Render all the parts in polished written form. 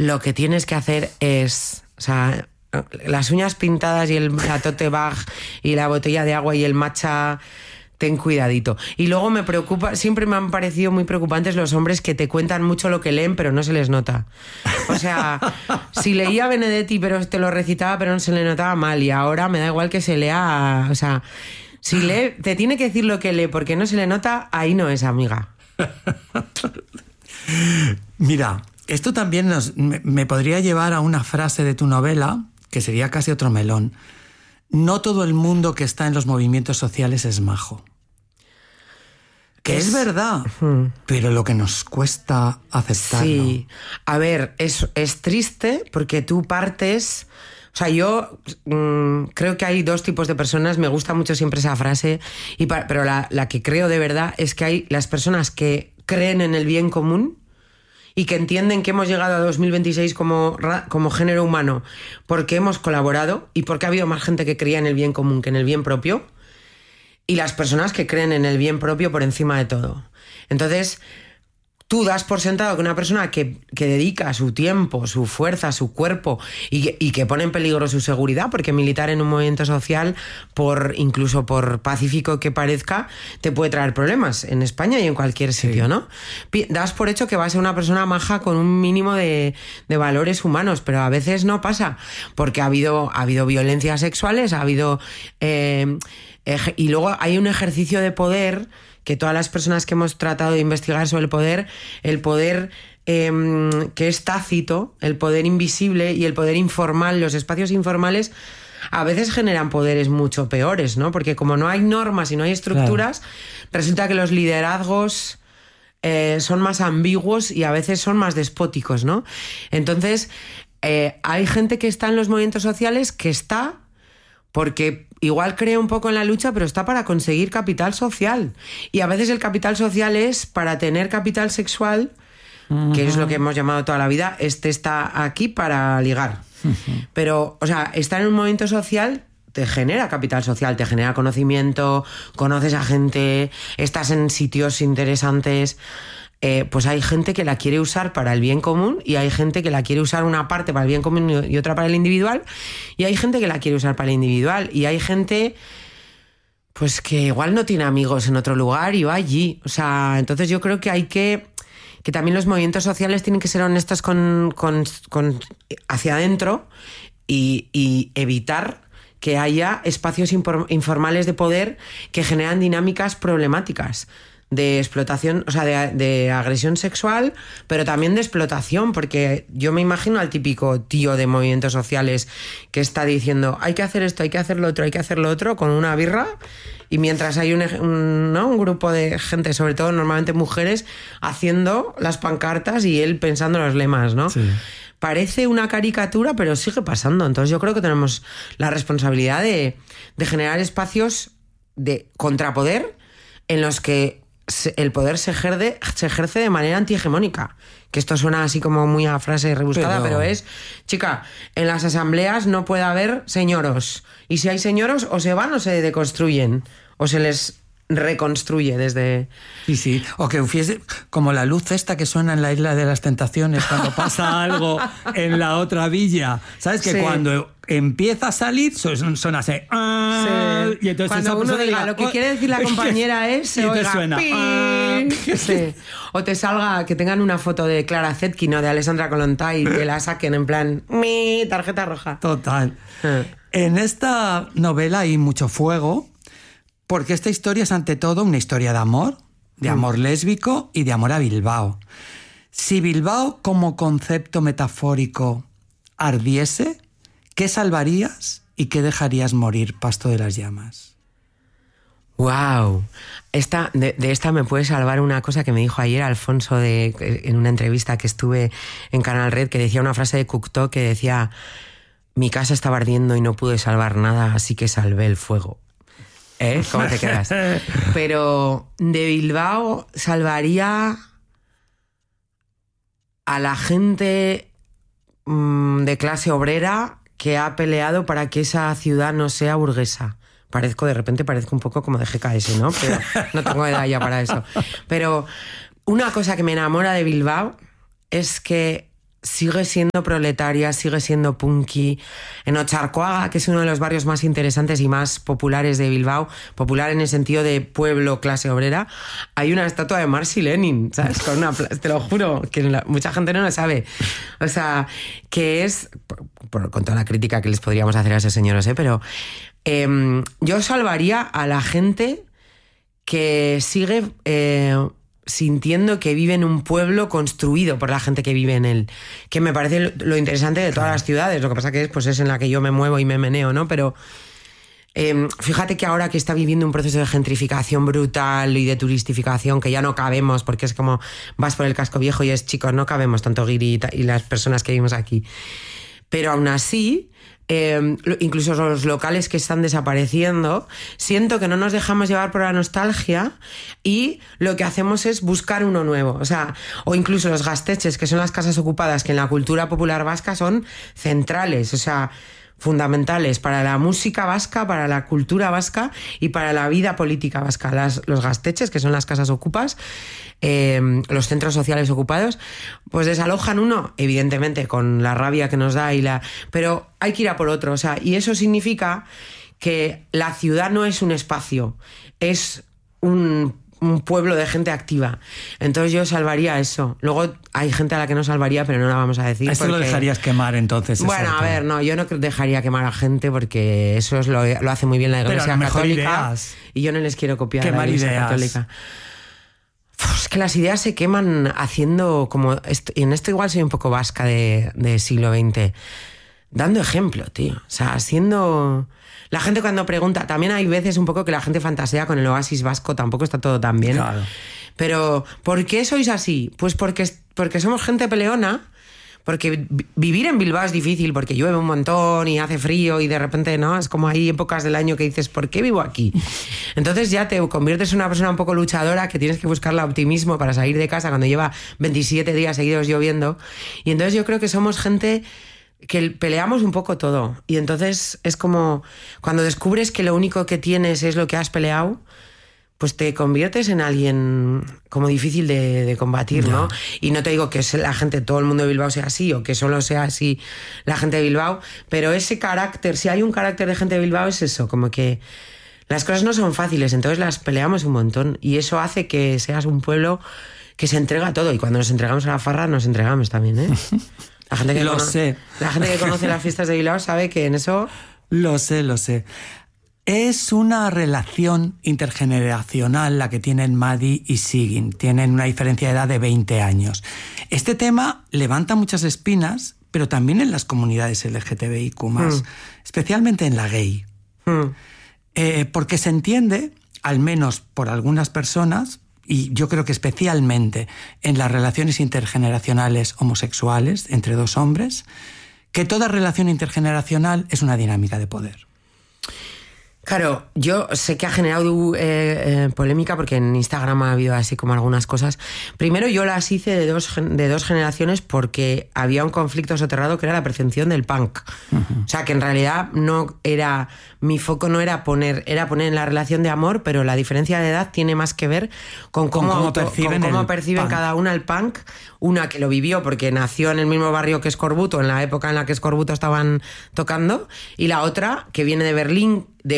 lo que tienes que hacer es, o sea, las uñas pintadas y la tote bag y la botella de agua y el matcha, ten cuidadito. Y luego me preocupa, siempre me han parecido muy preocupantes los hombres que te cuentan mucho lo que leen, pero no se les nota. O sea, si leía Benedetti, pero te lo recitaba, pero no se le notaba mal, y ahora me da igual que se lea, o sea, si lee, te tiene que decir lo que lee porque no se le nota, ahí no es amiga. Mira, esto también me podría llevar a una frase de tu novela, que sería casi otro melón. No todo el mundo que está en los movimientos sociales es majo. Que es verdad, pero lo que nos cuesta aceptarlo. Sí, a ver, es triste porque tú partes... O sea, yo creo que hay dos tipos de personas, me gusta mucho siempre esa frase, pero la que creo de verdad es que hay las personas que creen en el bien común y que entienden que hemos llegado a 2026 como género humano porque hemos colaborado y porque ha habido más gente que creía en el bien común que en el bien propio, y las personas que creen en el bien propio por encima de todo. Entonces, tú das por sentado que una persona que dedica su tiempo, su fuerza, su cuerpo y que pone en peligro su seguridad, porque militar en un movimiento social, incluso por pacífico que parezca, te puede traer problemas en España y en cualquier sitio, ¿no? Das por hecho que va a ser una persona maja con un mínimo de valores humanos, pero a veces no pasa, porque ha habido violencias sexuales, ha habido... y luego hay un ejercicio de poder que todas las personas que hemos tratado de investigar sobre el poder que es tácito, el poder invisible y el poder informal, los espacios informales, a veces generan poderes mucho peores, ¿no? Porque como no hay normas y no hay estructuras, resulta que los liderazgos son más ambiguos y a veces son más despóticos, ¿no? Entonces, hay gente que está en los movimientos sociales que está porque igual cree un poco en la lucha, pero está para conseguir capital social. Y a veces el capital social es para tener capital sexual, que es lo que hemos llamado toda la vida, está aquí para ligar. Pero, o sea, estar en un movimiento social te genera capital social, te genera conocimiento, conoces a gente, estás en sitios interesantes... pues hay gente que la quiere usar para el bien común y hay gente que la quiere usar una parte para el bien común y otra para el individual, y hay gente que la quiere usar para el individual, y hay gente pues que igual no tiene amigos en otro lugar y va allí. O sea, entonces yo creo que hay que también los movimientos sociales tienen que ser honestos con hacia adentro y evitar que haya espacios informales de poder que generan dinámicas problemáticas de explotación, o sea, de agresión sexual, pero también de explotación, porque yo me imagino al típico tío de movimientos sociales que está diciendo hay que hacer esto, hay que hacer lo otro, hay que hacer lo otro, con una birra, y mientras hay un grupo de gente, sobre todo normalmente mujeres, haciendo las pancartas y él pensando los lemas, ¿no? Sí. Parece una caricatura, pero sigue pasando. Entonces yo creo que tenemos la responsabilidad de generar espacios de contrapoder en los que el poder se ejerce de manera antihegemónica. Que esto suena así como muy a frase rebuscada, pero es, chica, en las asambleas no puede haber señoros. Y si hay señoros, o se van o se deconstruyen, o se les reconstruye desde... Sí, o que hubiese como la luz esta que suena en la Isla de las Tentaciones cuando pasa algo en la otra villa. ¿Sabes? Que cuando empieza a salir suena así. Y entonces cuando uno diga lo que quiere decir la compañera es... Y te suena. Sí. O te salga, que tengan una foto de Clara Zetkin o de Alessandra Kollontai y te la saquen en plan tarjeta roja. Total. En esta novela hay mucho fuego, porque esta historia es ante todo una historia de amor lésbico y de amor a Bilbao. Si Bilbao como concepto metafórico ardiese, ¿qué salvarías y qué dejarías morir, Pasto de las Llamas? ¡Wow! De esta me puede salvar una cosa que me dijo ayer Alfonso en una entrevista que estuve en Canal Red, que decía una frase de Cocteau que decía: mi casa estaba ardiendo y no pude salvar nada, así que salvé el fuego. ¿Cómo te quedas? Pero de Bilbao salvaría a la gente de clase obrera que ha peleado para que esa ciudad no sea burguesa. De repente parezco un poco como de GKS, ¿no? Pero no tengo edad ya para eso. Pero una cosa que me enamora de Bilbao es que sigue siendo proletaria, sigue siendo punky. En Ocharcoaga, que es uno de los barrios más interesantes y más populares de Bilbao, popular en el sentido de pueblo, clase obrera, hay una estatua de Marx y Lenin, ¿sabes? Te lo juro, que mucha gente no lo sabe. O sea, que es, con toda la crítica que les podríamos hacer a esos señores, pero yo salvaría a la gente que sigue sintiendo que vive en un pueblo construido por la gente que vive en él, que me parece lo interesante de todas las ciudades. Lo que pasa que es en la que yo me muevo y me meneo, ¿no? Pero fíjate que ahora que está viviendo un proceso de gentrificación brutal y de turistificación, que ya no cabemos, porque es como vas por el casco viejo y es, chicos, no cabemos tanto guiri y las personas que vivimos aquí. Pero aún así, incluso los locales que están desapareciendo, siento que no nos dejamos llevar por la nostalgia y lo que hacemos es buscar uno nuevo. O sea, o incluso los gasteches, que son las casas ocupadas, que en la cultura popular vasca son centrales, o sea, fundamentales para la música vasca, para la cultura vasca y para la vida política vasca. Los gasteches, que son las casas ocupas, los centros sociales ocupados, pues desalojan uno, evidentemente, con la rabia que nos da pero hay que ir a por otro. O sea, y eso significa que la ciudad no es un espacio, es un pueblo de gente activa. Entonces yo salvaría eso. Luego hay gente a la que no salvaría, pero no la vamos a decir. ¿Eso lo dejarías quemar entonces? Bueno, a ver, no, yo no dejaría quemar a gente porque eso lo hace muy bien la Iglesia Católica. Ideas. Y yo no les quiero copiar a la Iglesia Católica. Es que las ideas se queman haciendo como... y en esto igual soy un poco vasca de siglo XX. Dando ejemplo, tío. O sea, haciendo... La gente cuando pregunta, también hay veces un poco que la gente fantasea con el oasis vasco, tampoco está todo tan bien. Claro. Pero, ¿por qué sois así? Pues porque somos gente peleona, porque vivir en Bilbao es difícil, porque llueve un montón y hace frío y de repente, ¿no? Es como hay épocas del año que dices, ¿por qué vivo aquí? Entonces ya te conviertes en una persona un poco luchadora que tienes que buscar el optimismo para salir de casa cuando lleva 27 días seguidos lloviendo. Y entonces yo creo que somos gente que peleamos un poco todo. Y entonces es como cuando descubres que lo único que tienes es lo que has peleado, pues te conviertes en alguien como difícil de combatir, ¿no? Y no te digo que la gente, todo el mundo de Bilbao sea así o que solo sea así la gente de Bilbao, pero ese carácter, si hay un carácter de gente de Bilbao es eso, como que las cosas no son fáciles, entonces las peleamos un montón y eso hace que seas un pueblo que se entrega a todo y cuando nos entregamos a la farra nos entregamos también, ¿eh? La gente que la gente que conoce las fiestas de Bilbao sabe que en eso... Lo sé. Es una relación intergeneracional la que tienen Madi y Sigyn. Tienen una diferencia de edad de 20 años. Este tema levanta muchas espinas, pero también en las comunidades LGTBIQ+, especialmente en la gay. Porque se entiende, al menos por algunas personas, y yo creo que especialmente en las relaciones intergeneracionales homosexuales entre dos hombres, que toda relación intergeneracional es una dinámica de poder. Claro, yo sé que ha generado polémica porque en Instagram ha habido así como algunas cosas. Primero yo las hice de dos generaciones porque había un conflicto soterrado que era la percepción del punk. O sea, que en realidad no era... Mi foco no era poner en la relación de amor, pero la diferencia de edad tiene más que ver con cómo perciben cada una el punk. Una que lo vivió porque nació en el mismo barrio que Escorbuto, en la época en la que Escorbuto estaban tocando, y la otra que viene de Berlín, de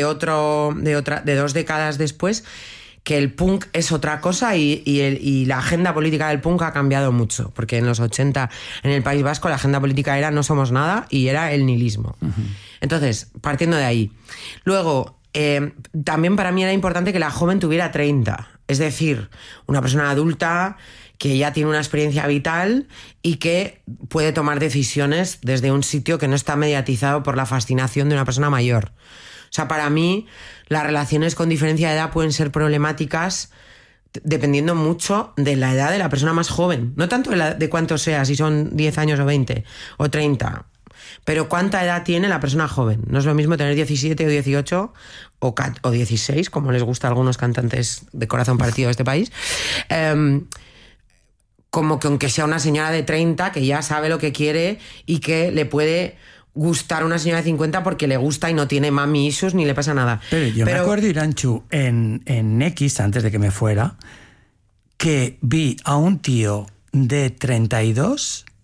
2 décadas después, que el punk es otra cosa y la agenda política del punk ha cambiado mucho, porque en los 80 en el País Vasco la agenda política era no somos nada y era el nihilismo. Entonces, partiendo de ahí. Luego, también para mí era importante que la joven tuviera 30, es decir, una persona adulta que ya tiene una experiencia vital y que puede tomar decisiones desde un sitio que no está mediatizado por la fascinación de una persona mayor. O sea, para mí, las relaciones con diferencia de edad pueden ser problemáticas dependiendo mucho de la edad de la persona más joven. No tanto de cuánto sea, si son 10 años o 20 o 30, pero cuánta edad tiene la persona joven. No es lo mismo tener 17 o 18 o 16, como les gusta a algunos cantantes de corazón partido de este país. Como que aunque sea una señora de 30 que ya sabe lo que quiere y que le puede gustar una señora de 50 porque le gusta y no tiene mami issues ni le pasa nada. Pero me acuerdo, Irantxu, en X, antes de que me fuera, que vi a un tío de 32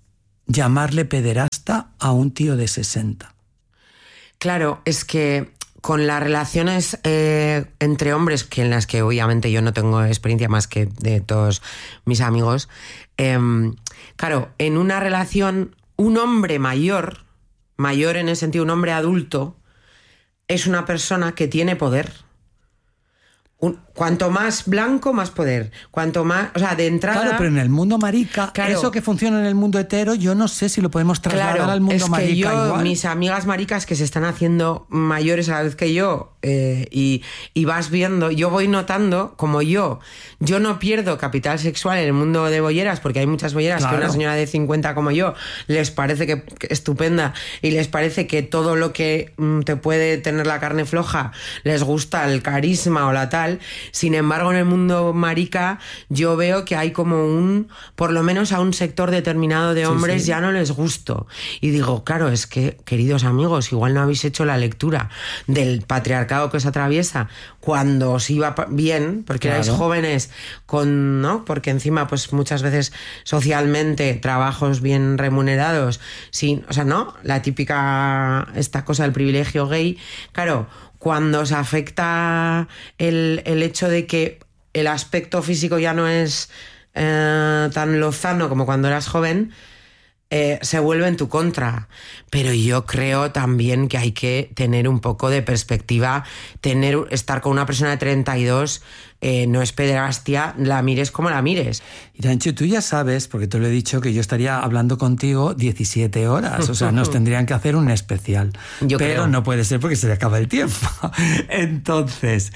llamarle pederasta a un tío de 60? Claro, es que con las relaciones entre hombres, que en las que obviamente yo no tengo experiencia más que de todos mis amigos, claro, en una relación, un hombre mayor en el sentido, un hombre adulto, es una persona que tiene poder. Cuanto más blanco, más poder. Cuanto más, o sea, de entrada... Claro, pero en el mundo marica, claro, eso que funciona en el mundo hetero, yo no sé si lo podemos trasladar al mundo marica igual. Mis amigas maricas que se están haciendo mayores a la vez que yo, y vas viendo, yo voy notando como yo no pierdo capital sexual en el mundo de bolleras, porque hay muchas bolleras que una señora de 50 como yo les parece que estupenda y les parece que todo lo que te puede tener la carne floja les gusta, el carisma o la tal. Sin embargo, en el mundo marica yo veo que hay como por lo menos a un sector determinado de hombres ya no les gusto. Y digo, claro, es que, queridos amigos, igual no habéis hecho la lectura del patriarcado que os atraviesa cuando os iba bien, porque erais jóvenes ¿no? Porque encima, pues muchas veces socialmente, trabajos bien remunerados, o sea, ¿no? La típica, esta cosa del privilegio gay, claro, cuando os afecta el hecho de que el aspecto físico ya no es tan lozano como cuando eras joven, se vuelve en tu contra. Pero yo creo también que hay que tener un poco de perspectiva, estar con una persona de 32 no es pederastia, la mires como la mires. Iranchu, tú ya sabes, porque te lo he dicho, que yo estaría hablando contigo 17 horas, o sea, nos tendrían que hacer un especial. Pero creo. No puede ser porque se le acaba el tiempo. Entonces,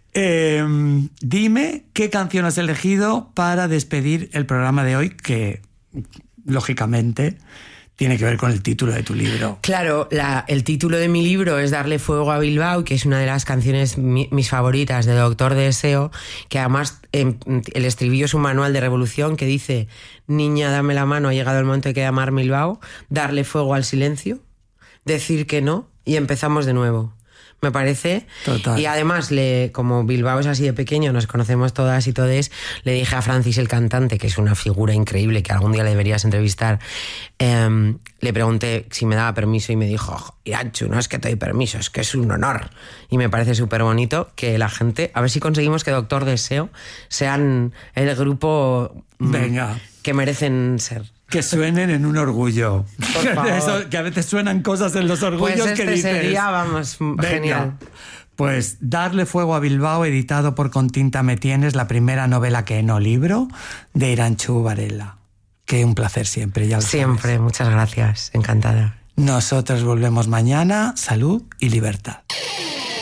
dime qué canción has elegido para despedir el programa de hoy, que lógicamente tiene que ver con el título de tu libro. Claro, el título de mi libro es Darle fuego a Bilbao, que es una de las canciones mis favoritas de Doctor Deseo, que además el estribillo es un manual de revolución que dice: niña, dame la mano, ha llegado el momento de que amar Bilbao, darle fuego al silencio, decir que no y empezamos de nuevo. Me parece. Total. Y además, como Bilbao es así de pequeño, nos conocemos todas y todes, le dije a Francis, el cantante, que es una figura increíble, que algún día le deberías entrevistar, le pregunté si me daba permiso y me dijo: Iranchu, no es que te doy permiso, es que es un honor. Y me parece súper bonito que la gente, a ver si conseguimos que Doctor Deseo sean el grupo que merecen ser. Que suenen en un orgullo. Eso, que a veces suenan cosas en los orgullos pues que dices... sería, vamos, genial. Pues Darle fuego a Bilbao, editado por Con tinta me tienes, la primera novela que no libro, de Iranchu Varela. Que un placer siempre, ya lo siempre, sabes. Muchas gracias, encantada. Nosotros volvemos mañana. Salud y libertad.